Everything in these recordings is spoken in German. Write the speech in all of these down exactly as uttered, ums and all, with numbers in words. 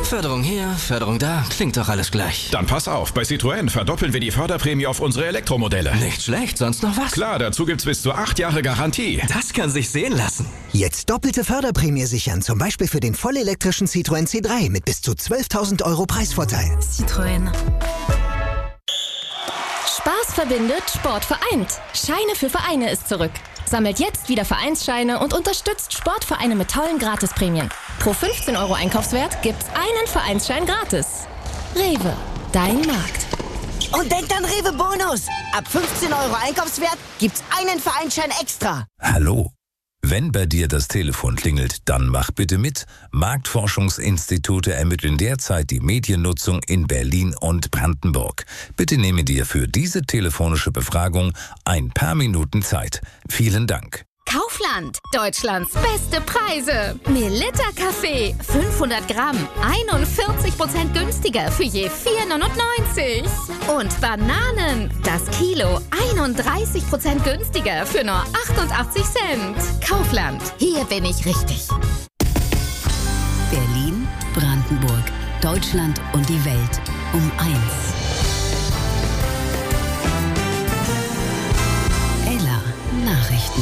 Förderung hier, Förderung da, klingt doch alles gleich. Dann pass auf, bei Citroën verdoppeln wir die Förderprämie auf unsere Elektromodelle. Nicht schlecht, sonst noch was? Klar, dazu gibt's bis zu acht Jahre Garantie. Das kann sich sehen lassen. Jetzt doppelte Förderprämie sichern, zum Beispiel für den vollelektrischen Citroën C drei mit bis zu zwölftausend Euro Preisvorteil. Citroën. Spaß verbindet, Sport vereint. Scheine für Vereine ist zurück. Sammelt jetzt wieder Vereinsscheine und unterstützt Sportvereine mit tollen Gratisprämien. Pro fünfzehn Euro Einkaufswert gibt's einen Vereinsschein gratis. Rewe, dein Markt. Und denkt an Rewe Bonus. Ab fünfzehn Euro Einkaufswert gibt's einen Vereinsschein extra. Hallo? Wenn bei dir das Telefon klingelt, dann mach bitte mit. Marktforschungsinstitute ermitteln derzeit die Mediennutzung in Berlin und Brandenburg. Bitte nehme dir für diese telefonische Befragung ein paar Minuten Zeit. Vielen Dank. Kaufland, Deutschlands beste Preise. Melitta Kaffee, fünfhundert Gramm, einundvierzig Prozent günstiger für je vier neunundneunzig. Und Bananen, das Kilo, einunddreißig Prozent günstiger für nur achtundachtzig Cent. Kaufland, hier bin ich richtig. Berlin, Brandenburg, Deutschland und die Welt um eins. Ella Nachrichten.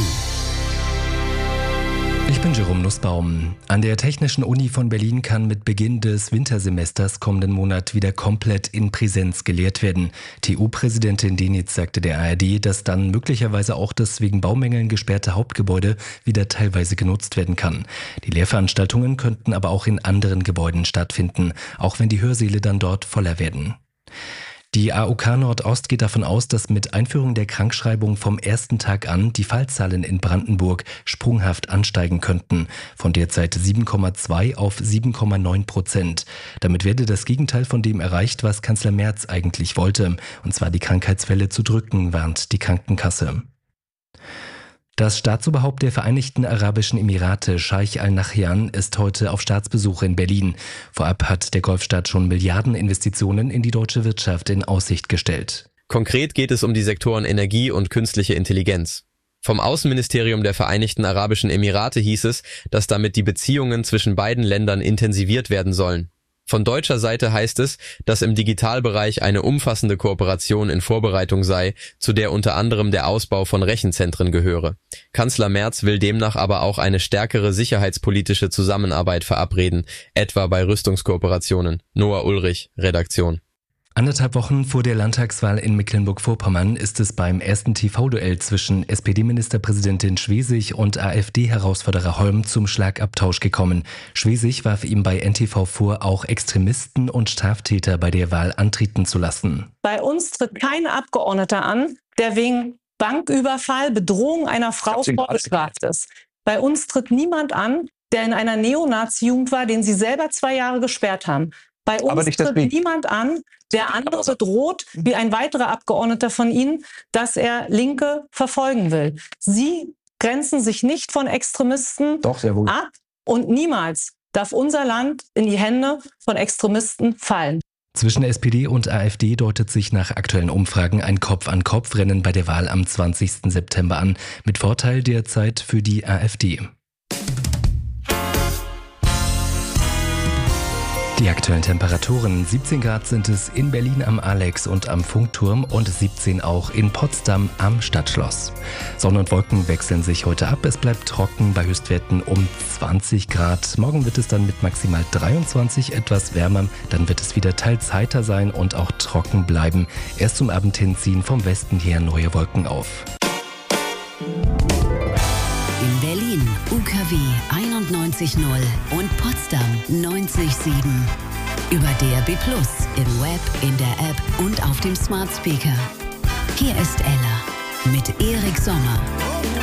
Ich bin Jerome Nussbaum. An der Technischen Uni von Berlin kann mit Beginn des Wintersemesters kommenden Monat wieder komplett in Präsenz gelehrt werden. T U-Präsidentin Denitz sagte der A R D, dass dann möglicherweise auch das wegen Baumängeln gesperrte Hauptgebäude wieder teilweise genutzt werden kann. Die Lehrveranstaltungen könnten aber auch in anderen Gebäuden stattfinden, auch wenn die Hörsäle dann dort voller werden. Die A O K Nordost geht davon aus, dass mit Einführung der Krankschreibung vom ersten Tag an die Fallzahlen in Brandenburg sprunghaft ansteigen könnten, von derzeit sieben Komma zwei auf sieben Komma neun Prozent. Damit werde das Gegenteil von dem erreicht, was Kanzler Merz eigentlich wollte, und zwar die Krankheitswelle zu drücken, warnt die Krankenkasse. Das Staatsoberhaupt der Vereinigten Arabischen Emirate, Scheich Al-Nahyan, ist heute auf Staatsbesuch in Berlin. Vorab hat der Golfstaat schon Milliardeninvestitionen in die deutsche Wirtschaft in Aussicht gestellt. Konkret geht es um die Sektoren Energie und künstliche Intelligenz. Vom Außenministerium der Vereinigten Arabischen Emirate hieß es, dass damit die Beziehungen zwischen beiden Ländern intensiviert werden sollen. Von deutscher Seite heißt es, dass im Digitalbereich eine umfassende Kooperation in Vorbereitung sei, zu der unter anderem der Ausbau von Rechenzentren gehöre. Kanzler Merz will demnach aber auch eine stärkere sicherheitspolitische Zusammenarbeit verabreden, etwa bei Rüstungskooperationen. Noah Ulrich, Redaktion. Anderthalb Wochen vor der Landtagswahl in Mecklenburg-Vorpommern ist es beim ersten T V-Duell zwischen S P D-Ministerpräsidentin Schwesig und AfD-Herausforderer Holm zum Schlagabtausch gekommen. Schwesig warf ihm bei N T V vor, auch Extremisten und Straftäter bei der Wahl antreten zu lassen. Bei uns tritt kein Abgeordneter an, der wegen Banküberfall, Bedrohung einer Frau vorbestraft ist. Bei uns tritt niemand an, der in einer Neonazi-Jugend war, den sie selber zwei Jahre gesperrt haben. Bei uns tritt niemand an, der andere bedroht, wie ein weiterer Abgeordneter von Ihnen, dass er Linke verfolgen will. Sie grenzen sich nicht von Extremisten Doch, sehr wohl. ab und niemals darf unser Land in die Hände von Extremisten fallen. Zwischen S P D und AfD deutet sich nach aktuellen Umfragen ein Kopf-an-Kopf-Rennen bei der Wahl am zwanzigsten September an, mit Vorteil derzeit für die AfD. Die aktuellen Temperaturen: siebzehn Grad sind es in Berlin am Alex und am Funkturm und siebzehn auch in Potsdam am Stadtschloss. Sonne und Wolken wechseln sich heute ab. Es bleibt trocken bei Höchstwerten um zwanzig Grad. Morgen wird es dann mit maximal dreiundzwanzig etwas wärmer. Dann wird es wieder teils heiter sein und auch trocken bleiben. Erst zum Abend hin ziehen vom Westen her neue Wolken auf. In Berlin U K W einundneunzig Komma null und Potsdam neunzig Komma sieben. Über D A B plus, im Web, in der App und auf dem Smart Speaker. Hier ist Ella mit Erik Sommer.